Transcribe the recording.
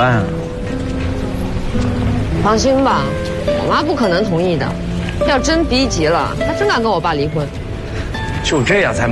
办啊？ 放心吧，我妈不可能同意的。要真逼急了，她真敢跟我爸离婚。 就这样才